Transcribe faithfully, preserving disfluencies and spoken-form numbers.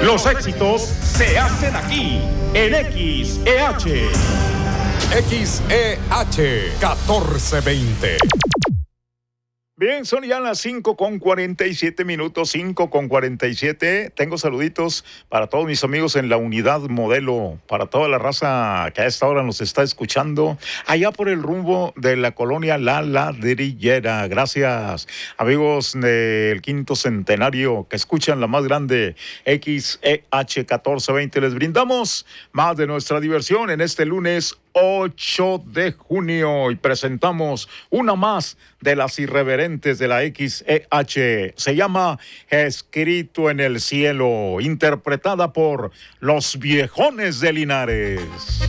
Los éxitos se hacen aquí, en X E H. X E H catorce veinte. Bien, son ya las cinco con cuarenta y siete minutos, cinco con cuarenta y siete. Tengo saluditos para todos mis amigos en la unidad modelo, para toda la raza que a esta hora nos está escuchando, allá por el rumbo de la colonia La Ladrillera. Gracias, amigos del quinto centenario que escuchan la más grande X E H catorce veinte. Les brindamos más de nuestra diversión en este lunes ocho de junio y presentamos una más de las irreverentes de la X E H. Se llama Escrito en el Cielo, interpretada por Los Viejones de Linares.